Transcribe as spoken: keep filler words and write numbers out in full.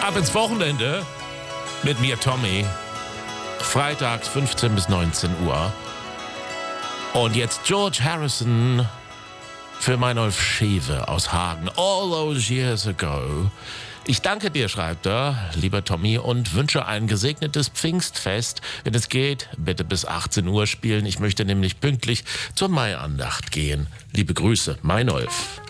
Ab ins Wochenende mit mir, Tommy. Freitags fünfzehn bis neunzehn Uhr. Und jetzt George Harrison für Meinolf Schewe aus Hagen. All those years ago. Ich danke dir, schreibt er, lieber Tommy, und wünsche ein gesegnetes Pfingstfest. Wenn es geht, bitte bis achtzehn Uhr spielen. Ich möchte nämlich pünktlich zur Maiandacht gehen. Liebe Grüße, Meinolf.